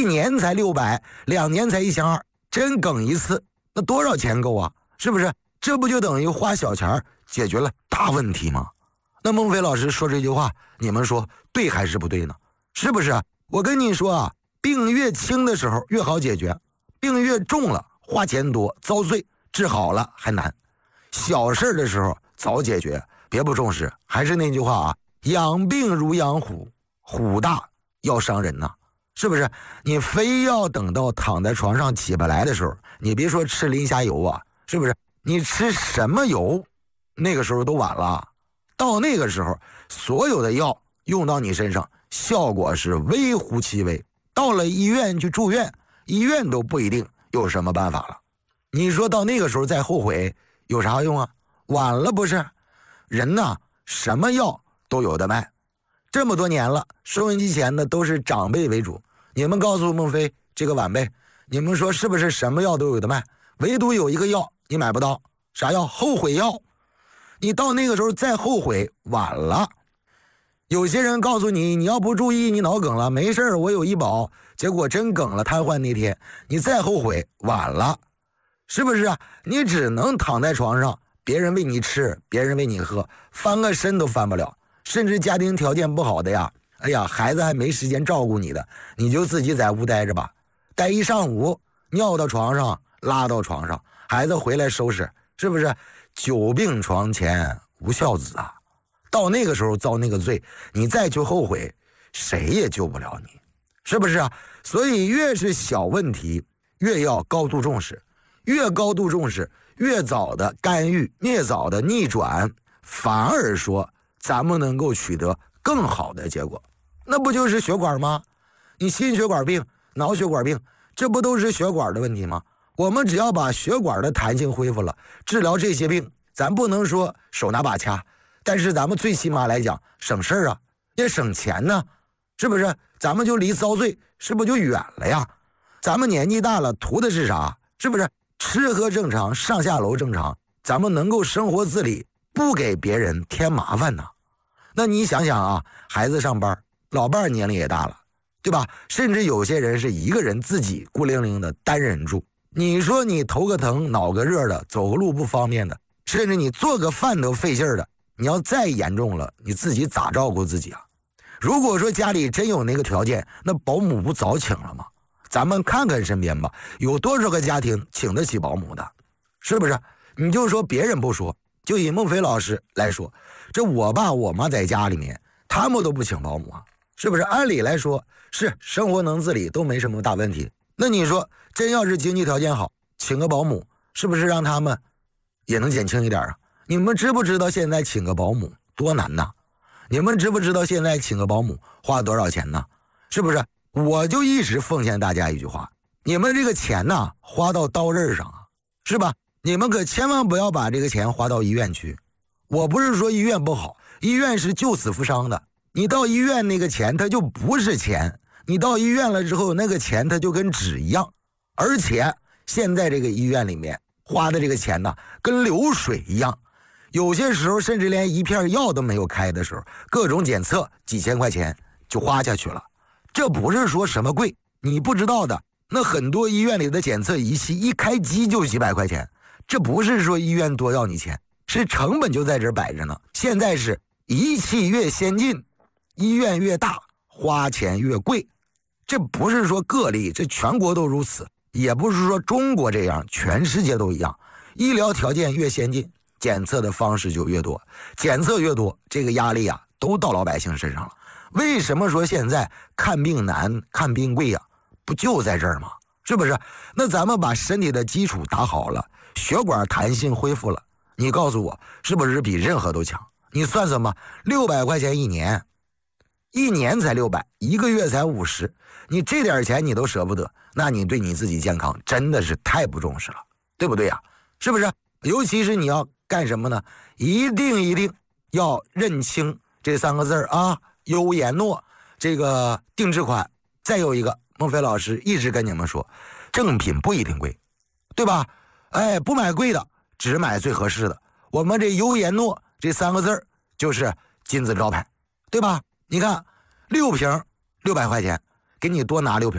1年才600，2年才1200，真梗一次，那多少钱够啊？是不是？这不就等于花小钱解决了大问题吗？那孟非老师说这句话，你们说对还是不对呢？是不是啊？我跟你说啊，病越轻的时候越好解决，病越重了花钱多遭罪，治好了还难。小事的时候早解决，别不重视。还是那句话啊，养病如养虎，虎大要伤人呐，是不是？你非要等到躺在床上起不来的时候，你别说吃磷虾油啊，是不是？你吃什么油，那个时候都晚了。到那个时候，所有的药用到你身上，效果是微乎其微。到了医院去住院，医院都不一定有什么办法了。你说到那个时候再后悔有啥用啊？晚了不是？人呐，什么药都有的卖。这么多年了，收音机前的都是长辈为主。你们告诉孟非这个晚辈，你们说是不是什么药都有的卖？唯独有一个药你买不到，啥药？后悔药。你到那个时候再后悔晚了。有些人告诉你，你要不注意你脑梗了，没事我有医保，结果真梗了瘫痪那天，你再后悔晚了，是不是啊？你只能躺在床上，别人喂你吃，别人喂你喝，翻个身都翻不了。甚至家庭条件不好的呀，哎呀，孩子还没时间照顾你的，你就自己在屋待着吧，待一上午，尿到床上，拉到床上，孩子回来收拾，是不是？久病床前无孝子啊！到那个时候遭那个罪，你再去后悔，谁也救不了你，是不是啊？所以越是小问题，越要高度重视，越高度重视，越早的干预，越早的逆转，反而说咱们能够取得更好的结果。那不就是血管吗？你心血管病、脑血管病，这不都是血管的问题吗？我们只要把血管的弹性恢复了，治疗这些病，咱不能说手拿把掐，但是咱们最起码来讲省事啊，也省钱呢，是不是？咱们就离遭罪是不是就远了呀？咱们年纪大了图的是啥？是不是吃喝正常，上下楼正常，咱们能够生活自理，不给别人添麻烦呢？那你想想啊，孩子上班，老伴儿年龄也大了，对吧？甚至有些人是一个人自己孤零零的单人住，你说你头个疼脑个热的，走个路不方便的，甚至你做个饭都费劲的，你要再严重了，你自己咋照顾自己啊？如果说家里真有那个条件，那保姆不早请了吗？咱们看看身边吧，有多少个家庭请得起保姆的，是不是？你就说别人不说，就以孟非老师来说，这我爸我妈在家里面，他们都不请保姆啊，是不是？按理来说是生活能自理，都没什么大问题。那你说真要是经济条件好，请个保姆，是不是让他们也能减轻一点啊？你们知不知道现在请个保姆多难呐？你们知不知道现在请个保姆花多少钱呢？是不是？我就一直奉献大家一句话，你们这个钱呐，花到刀刃上啊，是吧？你们可千万不要把这个钱花到医院去。我不是说医院不好，医院是救死扶伤的，你到医院那个钱它就不是钱，你到医院了之后，那个钱它就跟纸一样。而且现在这个医院里面花的这个钱呢，跟流水一样，有些时候甚至连一片药都没有开的时候，各种检测几千块钱就花下去了。这不是说什么贵，你不知道的，那很多医院里的检测仪器一开机就几百块钱，这不是说医院多要你钱，是成本就在这摆着呢。现在是仪器越先进，医院越大，花钱越贵。这不是说个例，这全国都如此，也不是说中国这样，全世界都一样。医疗条件越先进，检测的方式就越多，检测越多，这个压力啊都到老百姓身上了。为什么说现在看病难看病贵啊？不就在这儿吗？是不是？那咱们把身体的基础打好了，血管弹性恢复了，你告诉我是不是比任何都强？你算算吧，600块钱一年，一年才600，一个月才50，你这点钱你都舍不得，那你对你自己健康真的是太不重视了，对不对呀？是不是？尤其是你要干什么呢？一定要认清这3个字啊，优颜诺这个定制款。再有一个，孟非老师一直跟你们说，正品不一定贵，对吧？哎，不买贵的，只买最合适的。我们这优颜诺这3个字就是金字招牌，对吧？你看6瓶600块钱，给你多拿6瓶，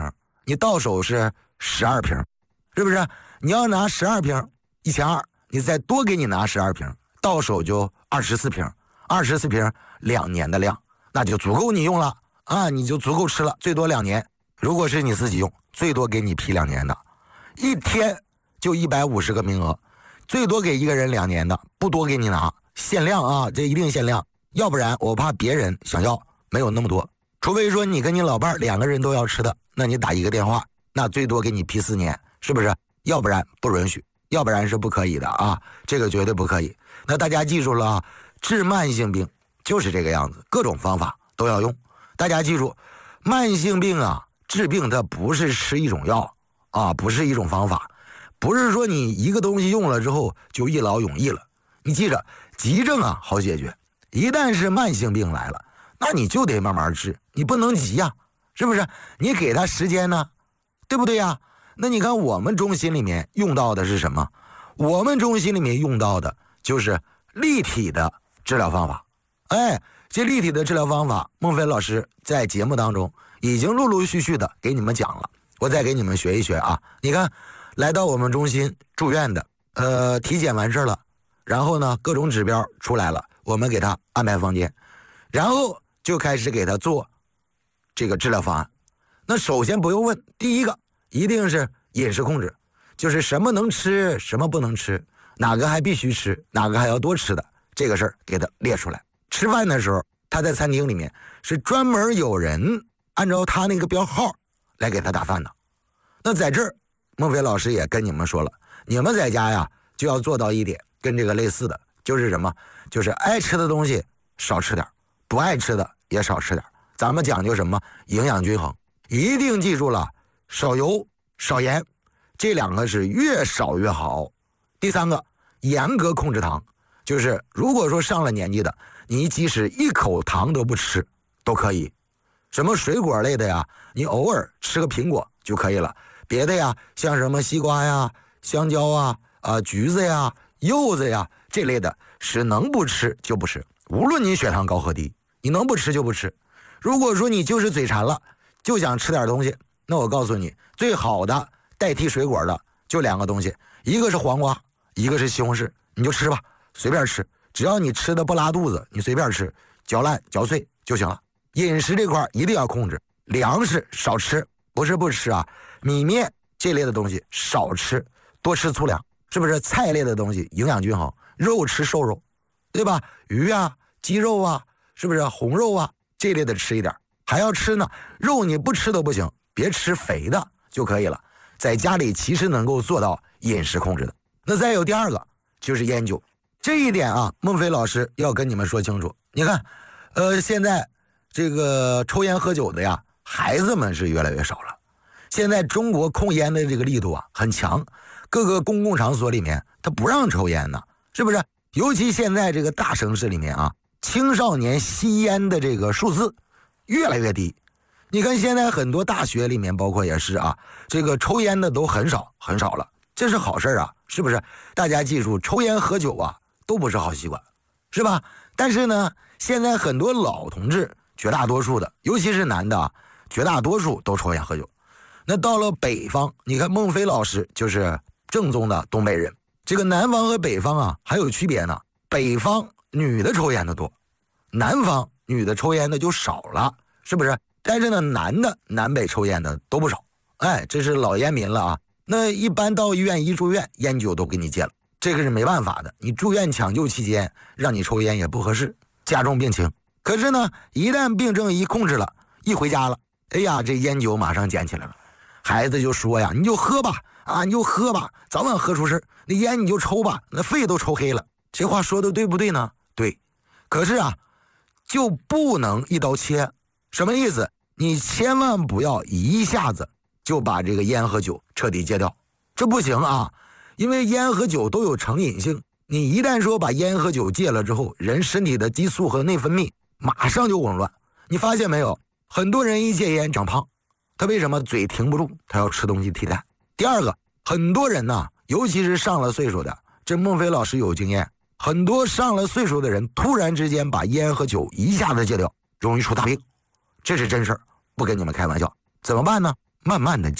你到手是12瓶，是不是？你要拿12瓶，1200，你再多给你拿12瓶，到手就24瓶，24瓶2年的量，那就足够你用了啊，你就足够吃了，最多2年。如果是你自己用，最多给你批2年的，一天就150个名额，最多给一个人2年的，不多给你拿，限量啊，这一定限量，要不然我怕别人想要，没有那么多。除非说你跟你老伴2个人都要吃的，那你打一个电话，那最多给你批4年，是不是？要不然不允许，要不然是不可以的啊，这个绝对不可以。那大家记住了啊，治慢性病就是这个样子，各种方法都要用。大家记住，慢性病啊，治病它不是吃一种药啊，不是一种方法，不是说你一个东西用了之后就一劳永逸了。你记着，急症啊好解决，一旦是慢性病来了，那你就得慢慢治，你不能急呀，是不是？你给他时间呢，对不对呀？那你看我们中心里面用到的是什么？我们中心里面用到的就是立体的治疗方法。这立体的治疗方法，孟非老师在节目当中已经陆陆续续的给你们讲了，我再给你们学一学啊。你看，来到我们中心住院的，体检完事了，然后呢各种指标出来了，我们给他安排房间，然后就开始给他做这个治疗方案。那首先不用问，第一个一定是饮食控制，就是什么能吃，什么不能吃，哪个还必须吃，哪个还要多吃的，这个事儿给他列出来。吃饭的时候，他在餐厅里面是专门有人按照他那个标号来给他打饭的。那在这儿，孟非老师也跟你们说了，你们在家呀就要做到一点跟这个类似的，就是什么？就是爱吃的东西少吃点，不爱吃的也少吃点。咱们讲究什么？营养均衡，一定记住了，少油少盐，这2个是越少越好。第3个，严格控制糖，就是如果说上了年纪的，你即使一口糖都不吃都可以。什么水果类的呀，你偶尔吃个苹果就可以了，别的呀，像什么西瓜呀、香蕉啊、橘子呀、柚子呀这类的，是能不吃就不吃，无论你血糖高和低，你能不吃就不吃。如果说你就是嘴馋了，就想吃点东西，那我告诉你，最好的代替水果的就2个东西，一个是黄瓜，一个是西红柿，你就吃吧，随便吃，只要你吃的不拉肚子，你随便吃，嚼烂嚼碎就行了。饮食这块一定要控制，粮食少吃，不是不吃啊，米面这类的东西少吃，多吃粗粮，是不是？菜类的东西营养均衡，肉吃瘦肉，对吧？鱼啊、鸡肉啊，是不是？红肉啊这类的吃一点，还要吃呢，肉你不吃都不行，别吃肥的就可以了。在家里其实能够做到饮食控制的。那再有第2个就是烟酒，这一点啊，孟非老师要跟你们说清楚。你看，现在这个抽烟喝酒的呀，孩子们是越来越少了。现在中国控烟的这个力度啊很强，各个公共场所里面他不让抽烟呢，是不是？尤其现在这个大城市里面啊，青少年吸烟的这个数字越来越低。你看现在很多大学里面，包括也是啊，这个抽烟的都很少很少了，这是好事啊，是不是？大家记住，抽烟喝酒啊都不是好习惯，是吧？但是呢，现在很多老同志，绝大多数的，尤其是男的啊，绝大多数都抽烟喝酒。那到了北方，你看孟非老师就是正宗的东北人。这个南方和北方啊还有区别呢，北方女的抽烟的多，南方女的抽烟的就少了，是不是？但是呢，男的南北抽烟的都不少，这是老烟民了啊。那一般到医院一住院，烟酒都给你戒了，这个是没办法的。你住院抢救期间让你抽烟也不合适，加重病情。可是呢，一旦病症一控制了，一回家了，哎呀，这烟酒马上捡起来了。孩子就说呀，你就喝吧，你就喝吧，早晚喝出事，那烟你就抽吧，那肺都抽黑了。这话说的对不对呢？对。可是啊，就不能一刀切。什么意思？你千万不要一下子就把这个烟和酒彻底戒掉，这不行啊。因为烟和酒都有成瘾性，你一旦说把烟和酒戒了之后，人身体的激素和内分泌马上就紊乱。你发现没有？很多人一戒烟长胖，他为什么？嘴停不住，他要吃东西替代。第2个，很多人呢，尤其是上了岁数的，这孟非老师有经验，很多上了岁数的人突然之间把烟和酒一下子戒掉，容易出大病，这是真事儿，不跟你们开玩笑。怎么办呢？ 慢慢的讲。